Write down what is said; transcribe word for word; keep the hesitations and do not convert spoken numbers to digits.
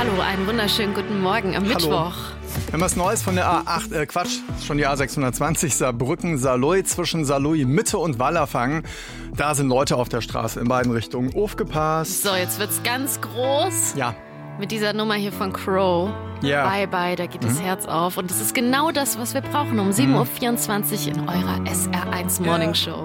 Hallo, einen wunderschönen guten Morgen am Hallo. Mittwoch. Wir haben was Neues von der A acht, äh Quatsch, schon die A sechshundertzwanzig, Saarbrücken-Saarlouis zwischen Saarlouis Mitte und Wallerfangen. Da sind Leute auf der Straße in beiden Richtungen. Aufgepasst. So, jetzt wird's ganz groß. Ja. Mit dieser Nummer hier von Crow. Ja. Bye, bye, da geht das Herz auf. Und das ist genau das, was wir brauchen um sieben Uhr vierundzwanzig in eurer S R eins Morning Show.